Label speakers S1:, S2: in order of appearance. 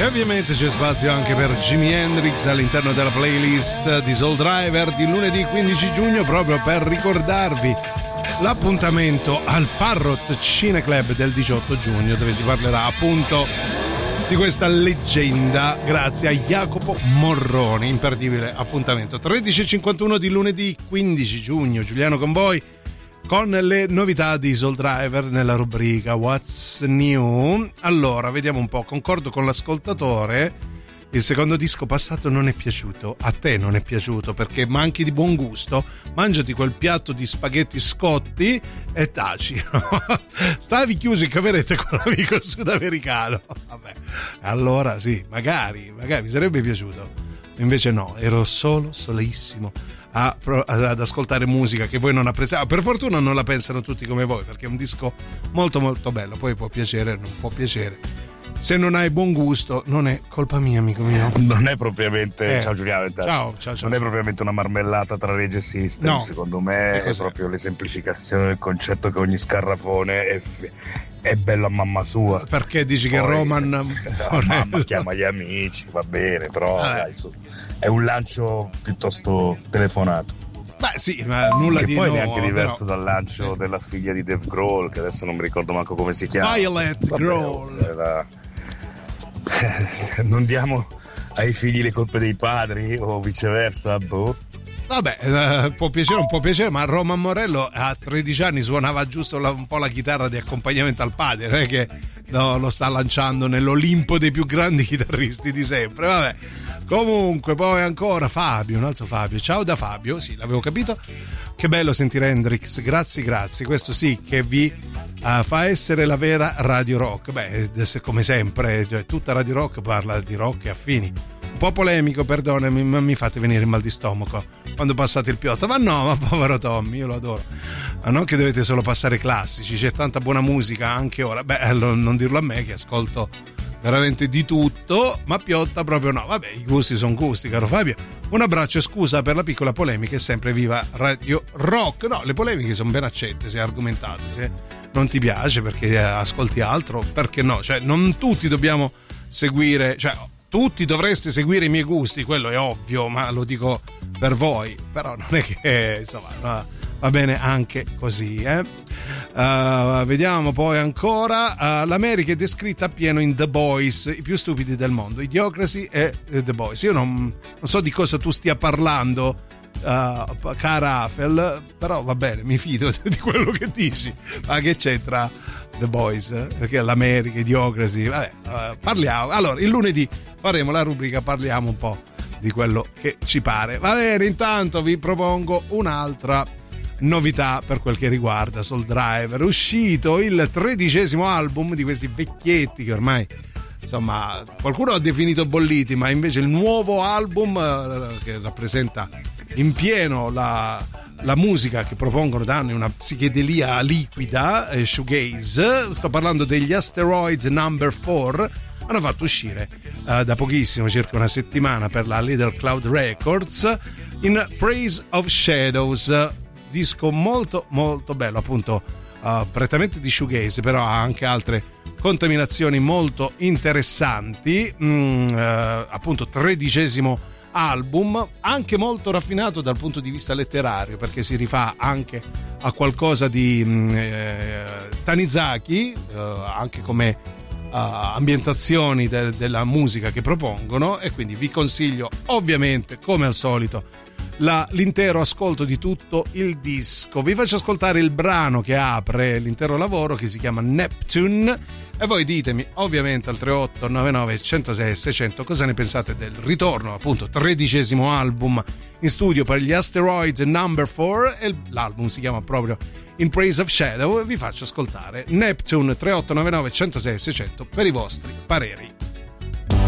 S1: E ovviamente c'è spazio anche per Jimi Hendrix all'interno della playlist di Soul Driver di lunedì 15 giugno, proprio per ricordarvi l'appuntamento al Parrot Cineclub del 18 giugno, dove si parlerà appunto di questa leggenda grazie a Jacopo Morroni. Imperdibile appuntamento 13:51 di lunedì 15 giugno. Giuliano con voi con le novità di Soul Driver nella rubrica What's New. Allora, vediamo un po', concordo con l'ascoltatore, il secondo disco passato non è piaciuto, a te non è piaciuto perché manchi di buon gusto, mangiati quel piatto di spaghetti scotti e taci. Stavi chiuso in cameretta con l'amico sudamericano. Vabbè, allora sì, magari mi sarebbe piaciuto, invece no, ero solissimo ad ascoltare musica che voi non apprezzate. Per fortuna non la pensano tutti come voi, perché è un disco molto molto bello, poi può piacere, non può piacere. Se non hai buon gusto non è colpa mia, amico mio.
S2: Non è propriamente ciao Giuliano,
S1: ciao.
S2: Non è propriamente una marmellata tra Rage e System, no. Secondo me è proprio l'esemplificazione del concetto che ogni scarrafone è bello a mamma sua.
S1: Perché dici poi, che Roman
S2: mamma chiama gli amici, va bene, però dai, è un lancio piuttosto telefonato.
S1: Beh sì, ma nulla
S2: che
S1: di
S2: poi
S1: nuovo,
S2: neanche diverso
S1: però
S2: dal lancio della figlia di Dave Grohl, che adesso non mi ricordo manco come si chiama.
S1: Violet Grohl.
S2: Non diamo ai figli le colpe dei padri o viceversa, boh.
S1: Vabbè, può piacere o non può piacere, ma Roman Morello a 13 anni suonava giusto un po' la chitarra di accompagnamento al padre, non è che lo sta lanciando nell'Olimpo dei più grandi chitarristi di sempre. Vabbè, comunque poi ancora Fabio, un altro Fabio, ciao da Fabio, sì, l'avevo capito, che bello sentire Hendrix, grazie, questo sì che vi fa essere la vera Radio Rock. Beh, come sempre, cioè, tutta Radio Rock parla di rock e affini. Un po' polemico, perdonami, ma mi fate venire il mal di stomaco quando passate il piotto. Ma no, ma povero Tommy, io lo adoro. Ma non che dovete solo passare classici, c'è tanta buona musica anche ora. Beh, non dirlo a me che ascolto veramente di tutto, ma piotta proprio no. Vabbè, i gusti sono gusti, caro Fabio. Un abbraccio e scusa per la piccola polemica e sempre viva Radio Rock. No, le polemiche sono ben accette se argomentate, se non ti piace perché ascolti altro, perché no? Cioè, non tutti dobbiamo seguire, cioè tutti dovreste seguire i miei gusti, quello è ovvio, ma lo dico per voi, però non è che insomma va bene anche così, vediamo poi ancora. L'America è descritta appieno in The Boys, i più stupidi del mondo, Idiocracy e The Boys. Io non so di cosa tu stia parlando, cara Afel, però va bene, mi fido di quello che dici. Ma che c'entra The Boys? Perché l'America, Idiocracy, vabbè, parliamo. Allora, il lunedì faremo la rubrica Parliamo un po' di quello che ci pare. Va bene, intanto vi propongo un'altra novità per quel che riguarda Soul Driver. È uscito il 13° album di questi vecchietti che ormai, insomma, qualcuno ha definito bolliti, ma invece il nuovo album che rappresenta in pieno la musica che propongono da anni, una psichedelia liquida, shoegaze. Sto parlando degli Asteroids Number 4. Hanno fatto uscire da pochissimo, circa una settimana, per la Little Cloud Records, In Praise of Shadows, disco molto molto bello, appunto prettamente di shoegaze, però ha anche altre contaminazioni molto interessanti, appunto 13° album, anche molto raffinato dal punto di vista letterario, perché si rifà anche a qualcosa di Tanizaki, anche come ambientazioni della musica che propongono, e quindi vi consiglio ovviamente come al solito l'intero ascolto di tutto il disco. Vi faccio ascoltare il brano che apre l'intero lavoro, che si chiama Neptune, e voi ditemi ovviamente al 38 99 106 600 cosa ne pensate del ritorno, appunto 13° album in studio per gli Asteroids Number 4, e l'album si chiama proprio In Praise of Shadow, e vi faccio ascoltare Neptune. 3899 106 600 per i vostri pareri.